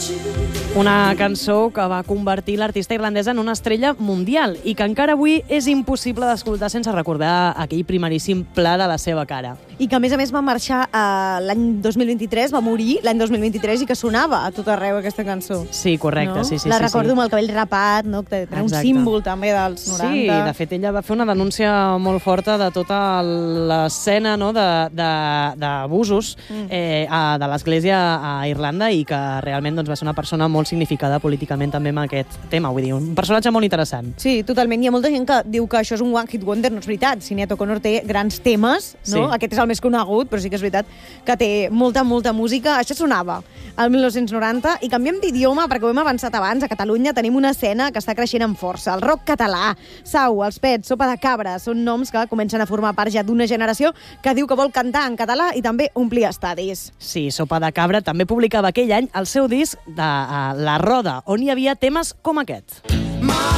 Una cançó que va convertir l'artista irlandesa en una estrella mundial i que encara avui és impossible d'escoltar sense recordar aquell primeríssim pla de la seva cara. I que, a més, va marxar l'any 2023, va morir l'any 2023 i que sonava a tot arreu aquesta cançó. Sí, correcte, no? sí. La recordo amb el cabell rapat, no? Que era un símbol també dels 90. Sí, de fet, ella va fer una denúncia molt forta de tota l'escena, no? d'abusos de l'Església a Irlanda i que realment va ser una persona molt significada políticament també amb aquest tema. Vull dir, un personatge molt interessant. Sí, totalment. Hi ha molta gent que diu que això és un one hit wonder, no és veritat. Sinéad O'Connor té grans temes, no? Sí. Aquest és el més conegut, però sí que és veritat que té molta música. Això sonava al 1990 i canviem d'idioma perquè ho hem avançat abans. A Catalunya tenim una escena que està creixent amb força. El rock català, Sau, Els Pets, Sopa de Cabra, són noms que comencen a formar part ja d'una generació que diu que vol cantar en català i també omplir estadis. Sí, Sopa de Cabra també publicava aquell any el seu disc de La Roda, on hi havia temes com aquest.